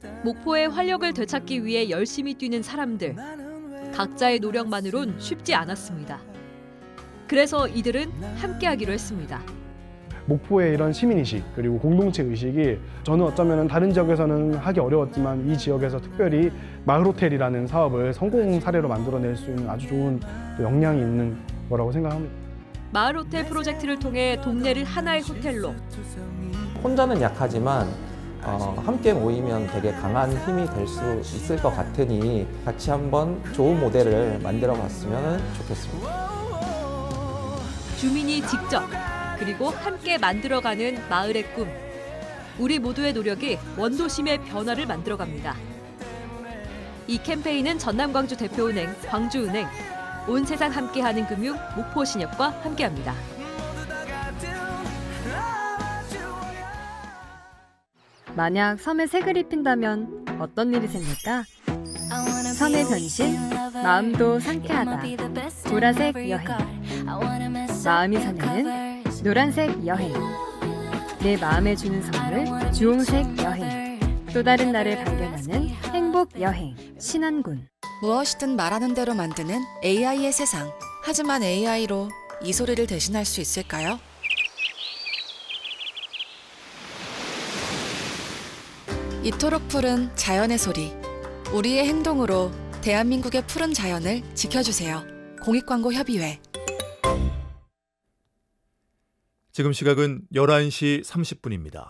목포의 활력을 되찾기 위해 열심히 뛰는 사람들. 각자의 노력만으론 쉽지 않았습니다. 그래서 이들은 함께하기로 했습니다. 목포의 이런 시민의식 그리고 공동체 의식이 저는 어쩌면 다른 지역에서는 하기 어려웠지만 이 지역에서 특별히 마을호텔이라는 사업을 성공 사례로 만들어낼 수 있는 아주 좋은 역량이 있는 거라고 생각합니다. 마을호텔 프로젝트를 통해 동네를 하나의 호텔로. 혼자는 약하지만 함께 모이면 되게 강한 힘이 될 수 있을 것 같으니 같이 한번 좋은 모델을 만들어 봤으면 좋겠습니다. 주민이 직접 그리고 함께 만들어가는 마을의 꿈. 우리 모두의 노력이 원도심의 변화를 만들어갑니다. 이 캠페인은 전남광주 대표은행, 광주은행, 온 세상 함께하는 금융, 목포신협과 함께합니다. 만약 섬에 색을 입힌다면 어떤 일이 생길까? 섬의 변신, 마음도 상쾌하다. 보라색 여행. 마음이 설레는 노란색 여행. 내 마음에 주는 선물, 주홍색 여행. 또 다른 나를 발견하는 행복 여행, 신안군. 무엇이든 말하는 대로 만드는 AI의 세상. 하지만 AI로 이 소리를 대신할 수 있을까요? 이토록 푸른 자연의 소리. 우리의 행동으로 대한민국의 푸른 자연을 지켜주세요. 공익광고협의회. 지금 시각은 11시 30분입니다.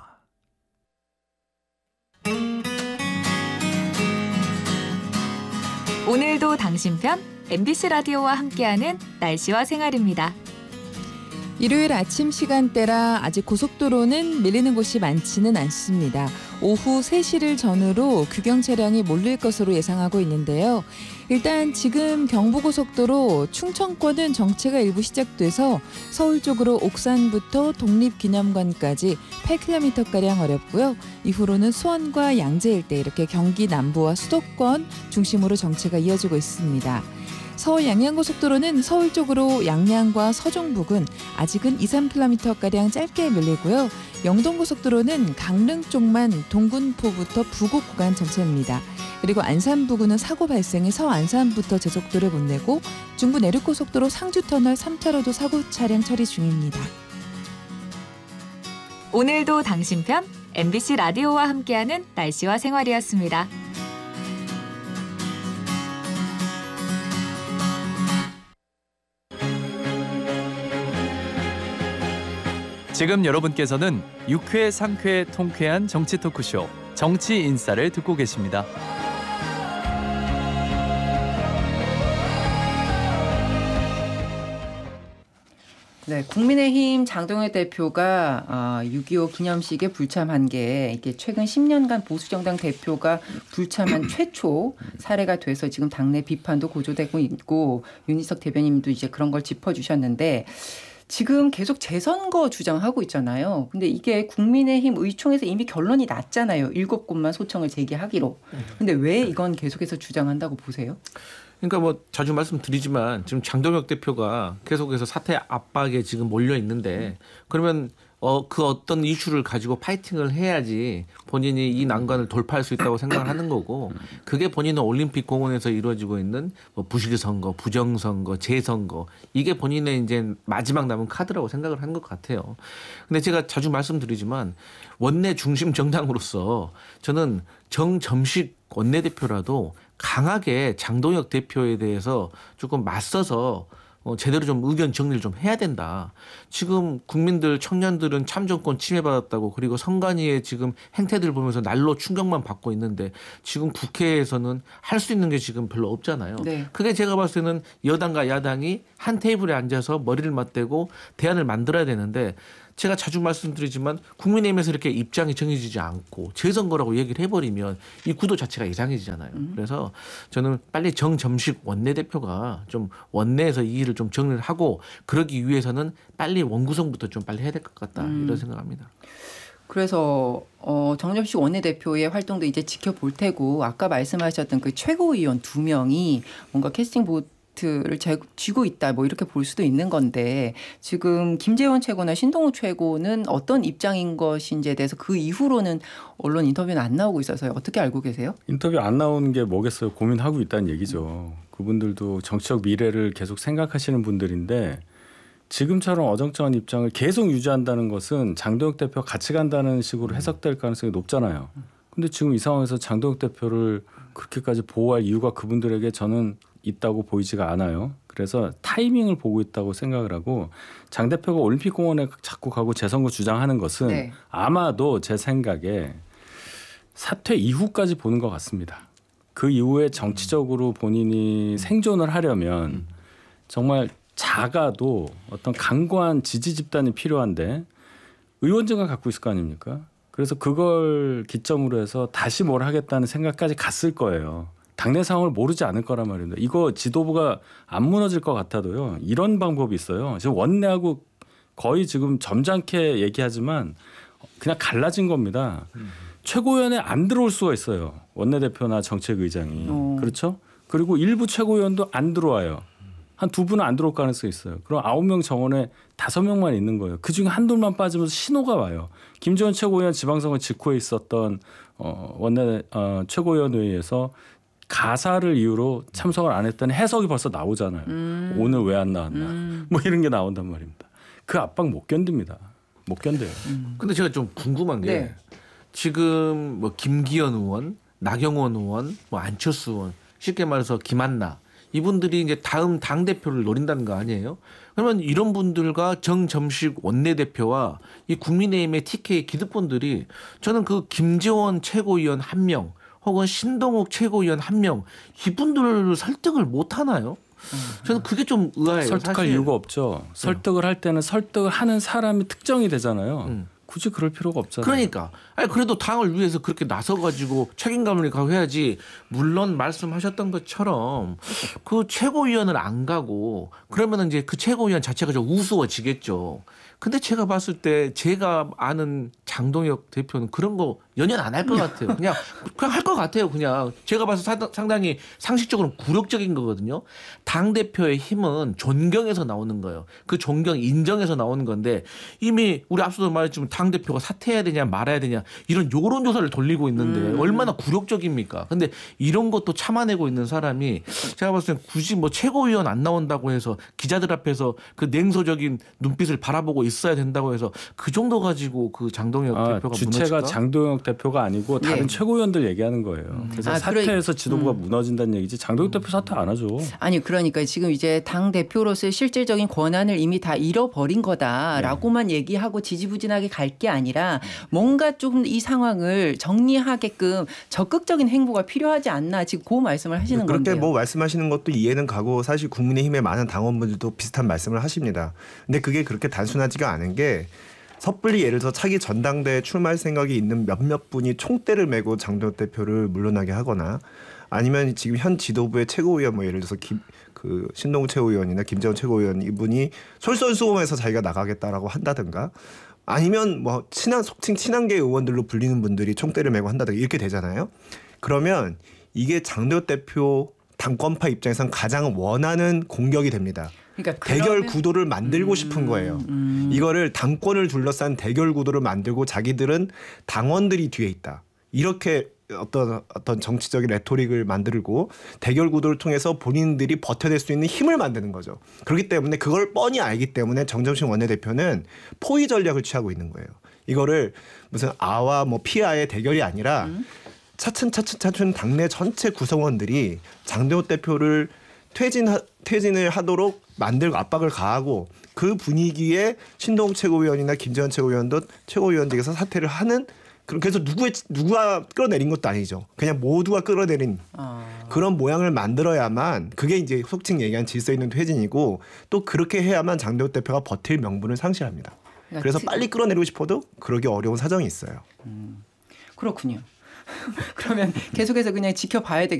오늘도 당신 편 MBC 라디오와 함께하는 날씨와 생활입니다. 일요일 아침 시간대라 아직 고속도로는 밀리는 곳이 많지는 않습니다. 오후 3시를 전후로 규경 차량이 몰릴 것으로 예상하고 있는데요. 일단 지금 경부고속도로 충청권은 정체가 일부 시작돼서 서울 쪽으로 옥산부터 독립기념관까지 8km가량 어렵고요. 이후로는 수원과 양재 일대 이렇게 경기 남부와 수도권 중심으로 정체가 이어지고 있습니다. 서울 양양고속도로는 서울 쪽으로 양양과 서종 부근 아직은 2-3km가량 짧게 밀리고요. 영동고속도로는 강릉 쪽만 동군포부터 부곡 구간 정체입니다. 그리고 안산 부근은 사고 발생해 서안산부터 제속도를 못 내고 중부 내륙고속도로 상주터널 3차로도 사고 차량 처리 중입니다. 오늘도 당신 편 MBC 라디오와 함께하는 날씨와 생활이었습니다. 지금 여러분께서는 유쾌, 상쾌, 통쾌한 정치 토크쇼 정치 인싸를 듣고 계십니다. 네, 국민의힘 장동혁 대표가 6.25 기념식에 불참한 게 이게 최근 10년간 보수정당 대표가 불참한 최초 사례가 돼서 지금 당내 비판도 고조되고 있고 윤희석 대변인도 이제 그런 걸 짚어주셨는데 지금 계속 재선거 주장하고 있잖아요. 근데 이게 국민의힘 의총에서 이미 결론이 났잖아요. 7곳만 소청을 제기하기로. 근데 왜 이건 계속해서 주장한다고 보세요? 그러니까 뭐 자주 말씀드리지만 지금 장동혁 대표가 계속해서 사퇴 압박에 지금 몰려 있는데 그러면 그 어떤 이슈를 가지고 파이팅을 해야지 본인이 이 난관을 돌파할 수 있다고 생각을 하는 거고 그게 본인은 올림픽 공원에서 이루어지고 있는 뭐 부실선거, 부정선거, 재선거 이게 본인의 이제 마지막 남은 카드라고 생각을 하는 것 같아요. 근데 제가 자주 말씀드리지만 원내 중심 정당으로서 저는 정점식 원내대표라도 강하게 장동혁 대표에 대해서 조금 맞서서 제대로 좀 의견 정리를 좀 해야 된다. 지금 국민들 청년들은 참정권 침해받았다고 그리고 선관위의 지금 행태들 보면서 날로 충격만 받고 있는데 지금 국회에서는 할 수 있는 게 지금 별로 없잖아요. 네. 그게 제가 봤을 때는 여당과 야당이 한 테이블에 앉아서 머리를 맞대고 대안을 만들어야 되는데 제가 자주 말씀드리지만 국민의힘에서 이렇게 입장이 정해지지 않고 재선거라고 얘기를 해버리면 이 구도 자체가 이상해지잖아요. 그래서 저는 빨리 정점식 원내대표가 좀 원내에서 이 일을 좀 정리를 하고 그러기 위해서는 빨리 원구성부터 좀 빨리 해야 될 것 같다 이런 생각합니다. 그래서 정점식 원내대표의 활동도 이제 지켜볼 테고 아까 말씀하셨던 그 최고위원 2명이 뭔가 캐스팅 를 쥐고 있다 뭐 이렇게 볼 수도 있는 건데 지금 김재원 최고나 신동욱 최고는 어떤 입장인 것인지에 대해서 그 이후로는 언론 인터뷰는 안 나오고 있어서요. 어떻게 알고 계세요? 인터뷰 안 나오는 게 뭐겠어요. 고민하고 있다는 얘기죠. 그분들도 정치적 미래를 계속 생각하시는 분들인데 지금처럼 어정쩡한 입장을 계속 유지한다는 것은 장동혁 대표가 같이 간다는 식으로 해석될 가능성이 높잖아요. 근데 지금 이 상황에서 장동혁 대표를 그렇게까지 보호할 이유가 그분들에게 저는 있다고 보이지가 않아요. 그래서 타이밍을 보고 있다고 생각을 하고 장 대표가 올림픽공원에 자꾸 가고 재선거 주장하는 것은 네. 아마도 제 생각에 사퇴 이후까지 보는 것 같습니다. 그 이후에 정치적으로 본인이 생존을 하려면 정말 작아도 어떤 강고한 지지 집단이 필요한데 의원증을 갖고 있을 거 아닙니까? 그래서 그걸 기점으로 해서 다시 뭘 하겠다는 생각까지 갔을 거예요. 당내 상황을 모르지 않을 거란 말입니다. 이거 지도부가 안 무너질 것 같아도요. 이런 방법이 있어요. 지금 원내하고 거의 지금 점잖게 얘기하지만 그냥 갈라진 겁니다. 최고위원회 안 들어올 수가 있어요. 원내대표나 정책의장이. 그렇죠? 그리고 일부 최고위원도 안 들어와요. 한 2분은 안 들어올 가능성이 있어요. 그럼 9명 정원에 5명만 있는 거예요. 그중에 한둘만 빠지면서 신호가 와요. 김재원 최고위원 지방선거 직후에 있었던 원내 최고위원 회의에서 가사를 이유로 참석을 안 했다는 해석이 벌써 나오잖아요. 오늘 왜 안 나왔나. 뭐 이런 게 나온단 말입니다. 그 압박 못 견딥니다. 못 견뎌요. 근데 제가 좀 궁금한 게 네. 지금 뭐 김기현 의원, 나경원 의원, 뭐 안철수 의원, 쉽게 말해서 김한나 이분들이 이제 다음 당 대표를 노린다는 거 아니에요? 그러면 이런 분들과 정점식 원내대표와 이 국민의힘의 TK 기득권들이 저는 그 김재원 최고위원 1명 혹은 신동욱 최고위원 1명 이분들을 설득을 못 하나요? 저는 그게 좀 의아해요. 설득할 사실. 이유가 없죠. 설득을 할 때는 설득을 하는 사람이 특정이 되잖아요. 굳이 그럴 필요가 없잖아요. 그러니까 아니 그래도 당을 위해서 그렇게 나서가지고 책임감을 가고 해야지. 물론 말씀하셨던 것처럼 그 최고위원을 안 가고 그러면은 이제 그 최고위원 자체가 좀 우스워지겠죠. 근데 제가 봤을 때 제가 아는 장동혁 대표는 그런 거 연연 안 할 것 같아요. 그냥 할 것 같아요. 그냥 제가 봐서 상당히 상식적으로 굴욕적인 거거든요. 당 대표의 힘은 존경에서 나오는 거예요. 그 존경 인정에서 나오는 건데 이미 우리 앞서도 말했지만 당 대표가 사퇴해야 되냐 말아야 되냐 이런 여론 조사를 돌리고 있는데 얼마나 굴욕적입니까? 근데 이런 것도 참아내고 있는 사람이 제가 봤을 때 굳이 뭐 최고위원 안 나온다고 해서 기자들 앞에서 그 냉소적인 눈빛을 바라보고 있어야 된다고 해서 그 정도 가지고 그 장동혁 대표가 주체가 무너질까? 장동혁 대표가 아니고 다른 최고위원들 얘기하는 거예요. 그래서 사퇴해서 지도부가 무너진다는 얘기지 장동혁 대표 사퇴 안 하죠. 아니 그러니까 지금 이제 당 대표로서의 실질적인 권한을 이미 다 잃어버린 거다라고만 얘기하고 지지부진하게 갈 게 아니라 뭔가 조금 이 상황을 정리하게끔 적극적인 행보가 필요하지 않나 지금 그 말씀을 하시는 그렇게 건데요. 뭐 말씀하시는 것도 이해는 가고 사실 국민의힘의 많은 당원분들도 비슷한 말씀을 하십니다. 근데 그게 그렇게 단순하지가 않은 게 섣불리 예를 들어 차기 전당대회 출마할 생각이 있는 몇몇 분이 총대를 메고 장동혁 대표를 물러나게 하거나 아니면 지금 현 지도부의 최고위원 뭐 예를 들어서 그 신동욱 최고위원이나 김재원 최고위원 이분이 솔선수범해서 자기가 나가겠다라고 한다든가 아니면 뭐 속칭 친한계 의원들로 불리는 분들이 총대를 메고 한다든가 이렇게 되잖아요. 그러면 이게 장동혁 대표 당권파 입장에선 가장 원하는 공격이 됩니다. 그러니까 대결 구도를 만들고 싶은 거예요. 이거를 당권을 둘러싼 대결 구도를 만들고 자기들은 당원들이 뒤에 있다. 이렇게 어떤 정치적인 레토릭을 만들고 대결 구도를 통해서 본인들이 버텨낼 수 있는 힘을 만드는 거죠. 그렇기 때문에 그걸 뻔히 알기 때문에 정점식 원내대표는 포위 전략을 취하고 있는 거예요. 이거를 무슨 아와 뭐 피아의 대결이 아니라 차츰 당내 전체 구성원들이 장동혁 대표를 퇴진을 하도록 만들고 압박을 가하고 그 분위기에 신동욱 최고위원이나 김재원 최고위원도 최고위원직에서 사퇴를 하는 그래서 누가 끌어내린 것도 아니죠. 그냥 모두가 끌어내린 그런 모양을 만들어야만 그게 이제 속칭 얘기한 질서 있는 퇴진이고 또 그렇게 해야만 장동혁 대표가 버틸 명분을 상실합니다. 그래서 빨리 끌어내리고 싶어도 그러기 어려운 사정이 있어요. 그렇군요. 그러면 계속해서 그냥 지켜봐야 되겠